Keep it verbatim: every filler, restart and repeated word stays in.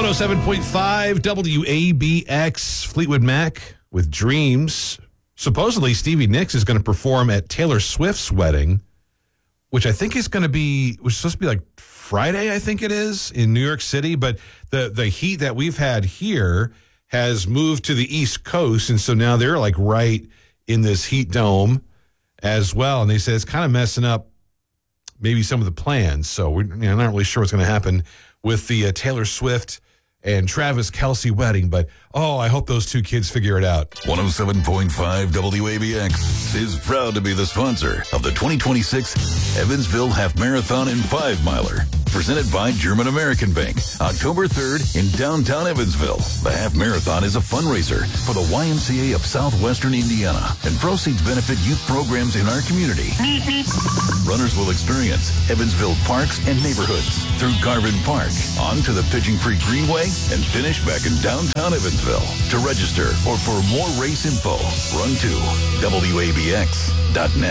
one oh seven point five W A B X, Fleetwood Mac with Dreams. Supposedly, Stevie Nicks is going to perform at Taylor Swift's wedding, which I think is going to be, was supposed to be like Friday, I think it is, in New York City. But the, the heat that we've had here has moved to the East Coast, and so now they're like right in this heat dome as well. And they said it's kind of messing up maybe some of the plans. So we're you know, not really sure what's going to happen with the uh, Taylor Swift and Travis Kelce wedding, but oh, I hope those two kids figure it out. one oh seven point five W A B X is proud to be the sponsor of the twenty twenty-six Evansville Half Marathon and Five Miler, presented by German American Bank, October third in downtown Evansville. The Half Marathon is a fundraiser for the Y M C A of Southwestern Indiana, and proceeds benefit youth programs in our community. Runners will experience Evansville parks and neighborhoods through Garvin Park, on to the Pigeon Creek Greenway, and finish back in downtown Evansville. To register or for more race info, run to W A B X dot net.